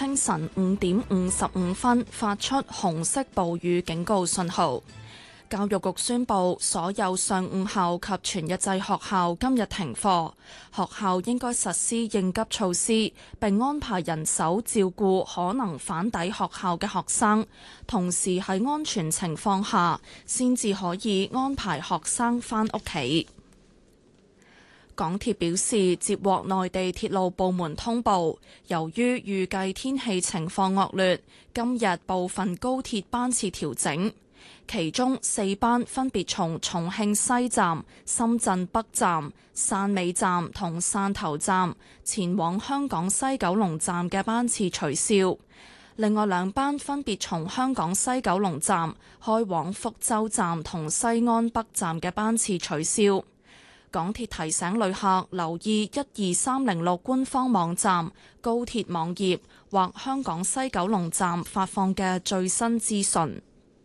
清晨5:55發出紅色暴雨警告信號。教育局宣布，所有上午校及全日制學校今日停課，學校應該實施應急措施，並安排人手照顧可能返抵學校嘅學生，同時喺安全情況下，先至可以安排學生返屋企。港鐵表示，接獲內地鐵路部門通報，由於預計天氣情況惡劣，今日部分高鐵班次調整。其中4班分別從重慶西站、深圳北站、汕尾站同汕頭站前往香港西九龍站嘅班次取消，另外2班分別從香港西九龍站開往福州站同西安北站嘅班次取消。港鐵提醒旅客留意12306官方網站、高鐵網頁或香港西九龍站發放嘅最新資訊。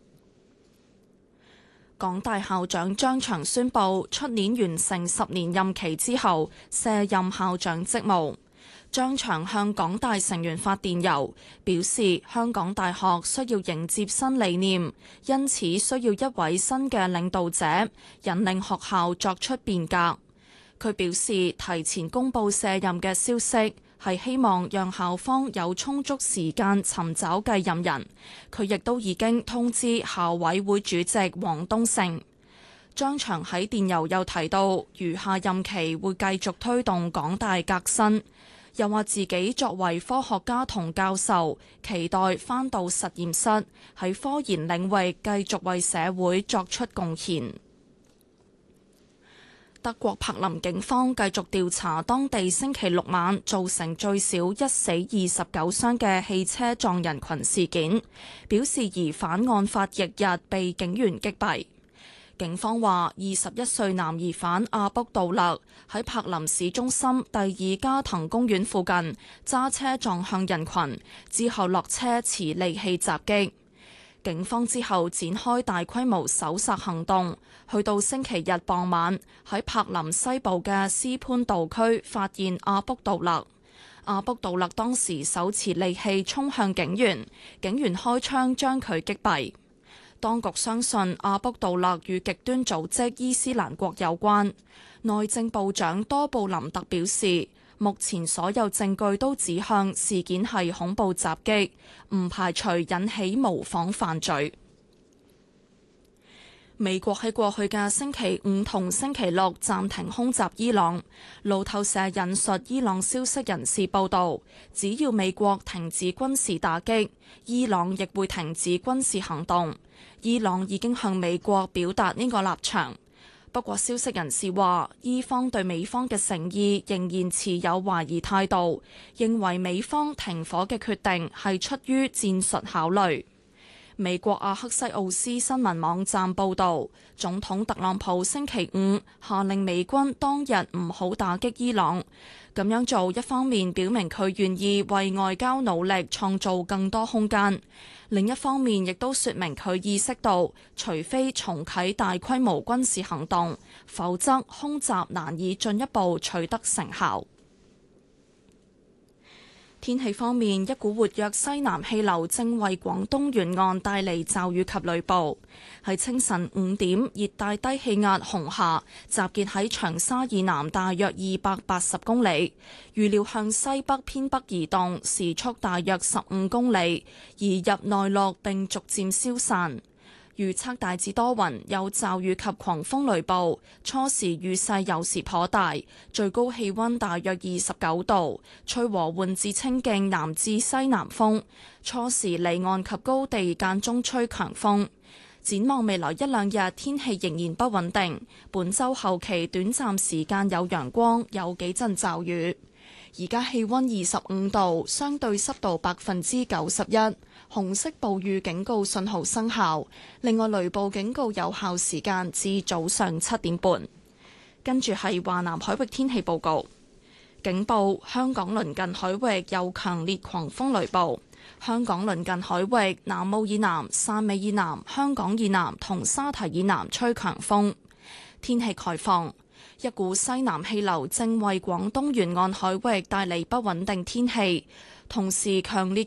港大校長張翔宣布，出年完成10年任期之後卸任校長職務。張翔向港大成員發電郵，表示香港大學需要迎接新理念，因此需要一位新嘅領導者，引領學校作出變革。佢表示，提前公佈卸任嘅消息，係希望讓校方有充足時間尋找繼任人。佢亦都已經通知校委會主席黃東勝。張翔喺電郵又提到，餘下任期會繼續推動港大革新，又話自己作為科學家同教授，期待返到實驗室，喺科研領域繼續為社會作出貢獻。德國柏林警方繼續調查當地星期六晚造成最少1死29傷嘅汽車撞人群事件，表示疑犯案發翌日被警員擊斃。警方話，21歲男疑犯阿卜杜勒喺柏林市中心第2加藤公園附近揸車撞向人群，之後落車持利器襲擊。警方之後展開大規模搜索行動，去到星期日傍晚喺柏林西部嘅斯潘道區發現阿卜杜勒。阿卜杜勒當時手持利器衝向警員，警員開槍將佢擊斃。當局相信阿卜杜勒與極端組織伊斯蘭國有關。內政部長多布林特表示，目前所有證據都指向事件係恐怖襲擊，唔排除引起模仿犯罪。美國喺過去嘅星期5同星期6暫停空襲伊朗。路透社引述伊朗消息人士報道，只要美國停止軍事打擊，伊朗亦會停止軍事行動。伊朗已經向美國表達呢個立場。不過消息人士話，伊方對美方嘅誠意仍然持有懷疑態度，認為美方停火嘅決定係出於戰術考慮。美國阿克西奧斯新聞網站報導，總統特朗普星期5下令美軍當日唔好打擊伊朗。咁樣做一方面表明佢願意為外交努力創造更多空間，另一方面亦都說明佢意識到，除非重啟大規模軍事行動，否則空襲難以進一步取得成效。天氣方面，一股活躍西南氣流正為廣東沿岸帶嚟驟雨及雷暴。喺清晨5點，熱帶低氣壓紅霞集結喺長沙以南大約280公里，預料向西北偏北移動，時速大約15公里，移入內陸並逐漸消散。預測大致多雲，有驟雨及狂風雷暴，初時雨勢有時頗大，最高氣溫大約29度，吹和緩至清勁南至西南風，初時離岸及高地間中吹強風。展望未來1-2日，天氣仍然不穩定，本週後期短暫時間有陽光，有幾陣驟雨。而家氣溫25度，相對濕度91%，紅色暴雨警告信號生效。另外，雷暴警告有效時間至早上7點半。跟住係華南海域天氣報告，警報：香港鄰近海域有強烈狂風雷暴。香港鄰近海域南澳以南、汕尾以南、香港以南同沙堤以南吹強風。天氣概況。一股西南氣流正為廣東沿岸海域帶嚟不穩定天氣，同時強烈